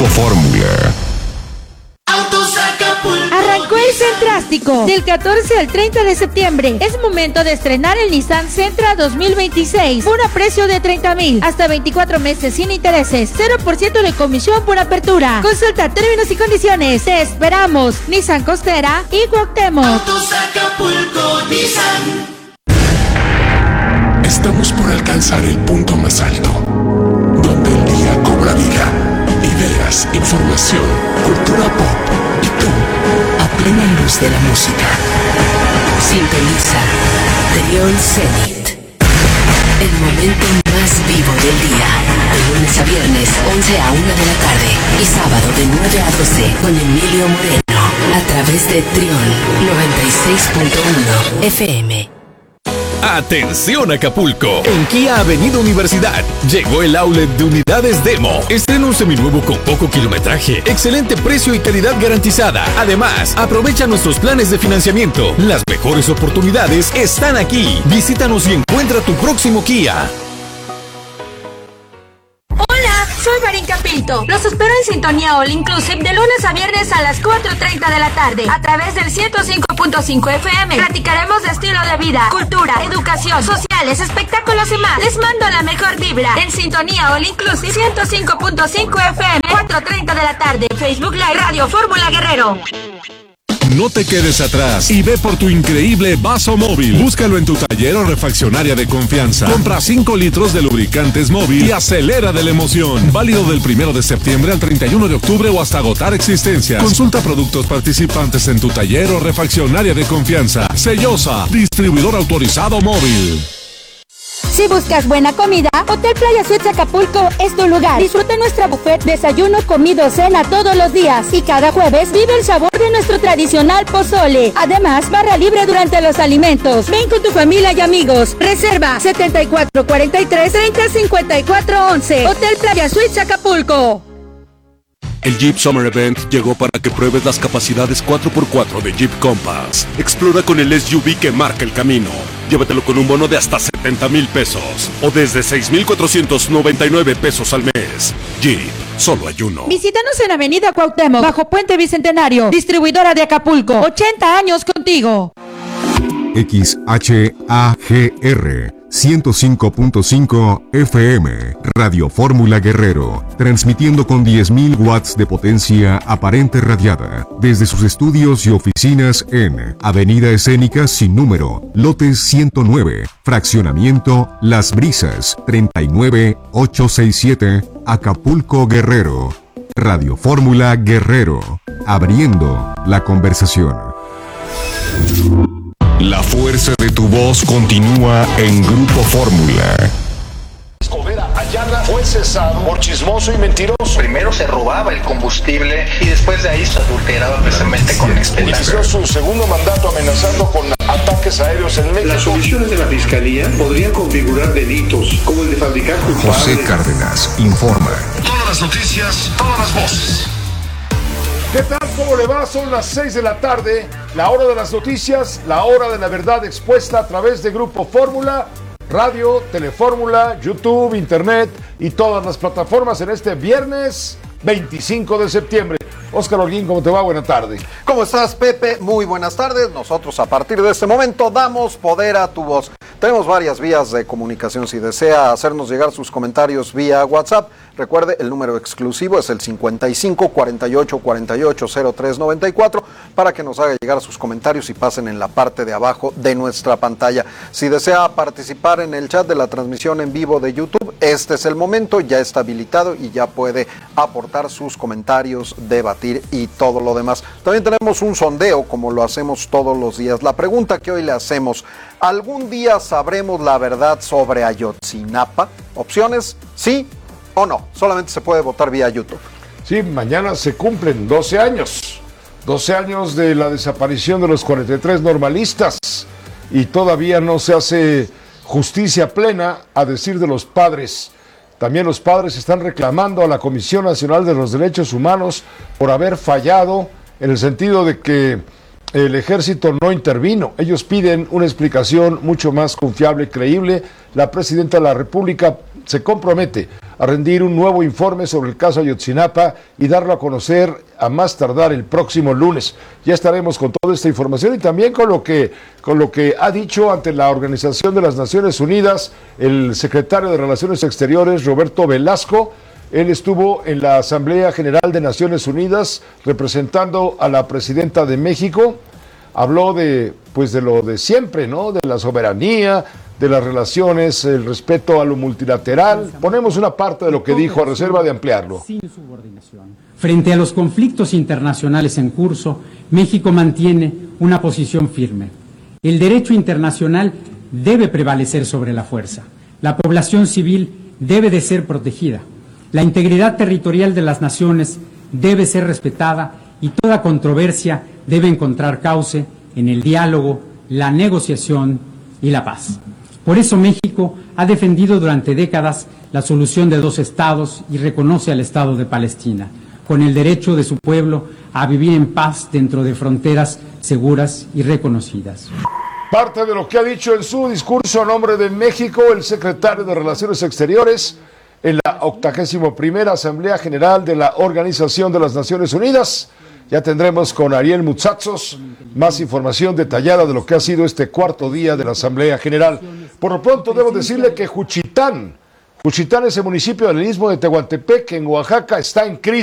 Grupo Fórmula. Arrancó el Centrástico del 14 al 30 de septiembre. Es momento de estrenar el Nissan Sentra 2026 por a precio de 30,000, hasta 24 meses sin intereses, 0% de comisión por apertura. Consulta términos y condiciones. Te esperamos. Nissan Costera y Cuauhtémoc. Autos Acapulco, Nissan. Estamos por alcanzar el punto más alto, donde el día cobra vida. Ideas, información, cultura pop y tú, a plena luz de la música. Sintoniza Trión Zenit. El momento más vivo del día. De lunes a viernes, 11 a 1 de la tarde. Y sábado de 9 a 12 con Emilio Moreno. A través de Trión 96.1 FM. ¡Atención Acapulco! En Kia Avenida Universidad llegó el outlet de unidades Demo. Estrena un seminuevo con poco kilometraje, excelente precio y calidad garantizada. Además, aprovecha nuestros planes de financiamiento. Las mejores oportunidades están aquí. Visítanos y encuentra tu próximo Kia. Soy Marinka Pinto. Los espero en Sintonía All Inclusive de lunes a viernes a las 4:30 de la tarde a través del 105.5 FM. Platicaremos de estilo de vida, cultura, educación, sociales, espectáculos y más. Les mando la mejor vibra en Sintonía All Inclusive 105.5 FM, 4:30 de la tarde. Facebook Live Radio Fórmula Guerrero. No te quedes atrás y ve por tu increíble vaso móvil. Búscalo en tu taller o refaccionaria de confianza. Compra 5 litros de lubricantes móvil y acelera de la emoción. Válido del 1 de septiembre al 31 de octubre o hasta agotar existencias. Consulta productos participantes en tu taller o refaccionaria de confianza. Sellosa, distribuidor autorizado móvil. Si buscas buena comida, Hotel Playa Suites Acapulco es tu lugar. Disfruta nuestra buffet, desayuno, comido, cena todos los días. Y cada jueves vive el sabor de nuestro tradicional pozole. Además, barra libre durante los alimentos. Ven con tu familia y amigos. Reserva 74 43 30 54 11. Hotel Playa Suites Acapulco. El Jeep Summer Event llegó para que pruebes las capacidades 4x4 de Jeep Compass. Explora con el SUV que marca el camino. Llévatelo con un bono de hasta 70,000 pesos o desde 6,499 pesos al mes. Jeep, solo hay uno. Visítanos en Avenida Cuauhtémoc, bajo Puente Bicentenario. Distribuidora de Acapulco, 80 años contigo. XHAGR 105.5 FM, Radio Fórmula Guerrero, transmitiendo con 10,000 watts de potencia aparente radiada desde sus estudios y oficinas en Avenida Escénica sin número, lotes 109, fraccionamiento Las Brisas, 39867, Acapulco, Guerrero. Radio Fórmula Guerrero, abriendo la conversación. La fuerza de tu voz continúa en Grupo Fórmula. Escobera Ayala fue cesado por chismoso y mentiroso. Primero se robaba el combustible y después de ahí se adulteraba precisamente con expedientes. Inició su segundo mandato amenazando con ataques aéreos en México. Las soluciones de la Fiscalía podrían configurar delitos como el de fabricar culpables. José Cárdenas informa. Todas las noticias, todas las voces. ¿Qué tal? ¿Cómo le va? Son las 6 de la tarde, la hora de las noticias, la hora de la verdad expuesta a través de Grupo Fórmula, radio, Telefórmula, YouTube, Internet y todas las plataformas en este viernes 25 de septiembre. Óscar Holguín, ¿cómo te va? Buenas tardes. ¿Cómo estás, Pepe? Muy buenas tardes. Nosotros a partir de este momento damos poder a tu voz. Tenemos varias vías de comunicación. Si desea hacernos llegar sus comentarios vía WhatsApp, recuerde, el número exclusivo es el 55 48 48 03 94 para que nos haga llegar sus comentarios y pasen en la parte de abajo de nuestra pantalla. Si desea participar en el chat de la transmisión en vivo de YouTube, este es el momento, ya está habilitado y ya puede aportar sus comentarios, debatir y todo lo demás. También tenemos un sondeo como lo hacemos todos los días. La pregunta que hoy le hacemos: ¿algún día sabremos la verdad sobre Ayotzinapa? Opciones, sí o no. Solamente se puede votar vía YouTube. Sí, mañana se cumplen 12 años. 12 años de la desaparición de los 43 normalistas y todavía no se hace justicia plena, a decir de los padres. También los padres están reclamando a la Comisión Nacional de los Derechos Humanos por haber fallado, en el sentido de que el ejército no intervino. Ellos piden una explicación mucho más confiable y creíble. La presidenta de la República se compromete a rendir un nuevo informe sobre el caso Ayotzinapa y darlo a conocer a más tardar el próximo lunes. Ya estaremos con toda esta información y también con lo que ha dicho ante la Organización de las Naciones Unidas el secretario de Relaciones Exteriores, Roberto Velasco. Él estuvo en la Asamblea General de Naciones Unidas representando a la presidenta de México. Habló de lo de siempre, ¿no? De la soberanía, de las relaciones, el respeto a lo multilateral. Ponemos una parte de lo que dijo a reserva de ampliarlo. Sin subordinación. Frente a los conflictos internacionales en curso, México mantiene una posición firme. El derecho internacional debe prevalecer sobre la fuerza. La población civil debe de ser protegida. La integridad territorial de las naciones debe ser respetada y toda controversia debe encontrar cauce en el diálogo, la negociación y la paz. Por eso México ha defendido durante décadas la solución de 2 estados y reconoce al Estado de Palestina, con el derecho de su pueblo a vivir en paz dentro de fronteras seguras y reconocidas. Parte de lo que ha dicho en su discurso a nombre de México el secretario de Relaciones Exteriores en la 81ª Asamblea General de la Organización de las Naciones Unidas. Ya tendremos con Ariel Mutsatsos más información detallada de lo que ha sido este cuarto día de la Asamblea General. Por lo pronto debo decirle que Juchitán, ese municipio del istmo de Tehuantepec, en Oaxaca, está en crisis.